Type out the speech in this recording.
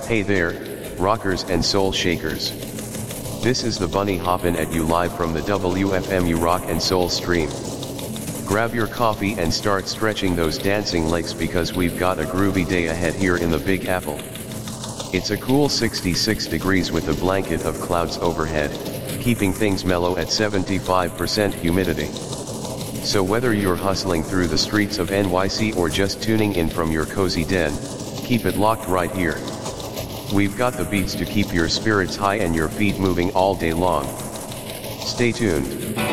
Hey there, rockers and soul shakers. This is the Bunny hoppin' at you live from the WFMU Rock and Soul stream. Grab your coffee and start stretching those dancing legs because we've got a groovy day ahead here in the Big Apple. It's a cool 66 degrees with a blanket of clouds overhead, keeping things mellow at 75% humidity. So whether you're hustling through the streets of NYC or just tuning in from your cozy den, keep it locked right here. We've got the beats to keep your spirits high and your feet moving all day long. Stay tuned.